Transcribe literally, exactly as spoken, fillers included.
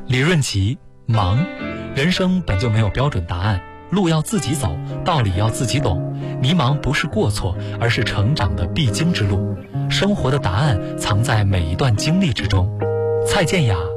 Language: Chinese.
李润琪，忙。人生本就没有标准答案，路要自己走，道理要自己懂。迷茫不是过错，而是成长的必经之路。生活的答案藏在每一段经历之中。蔡健雅，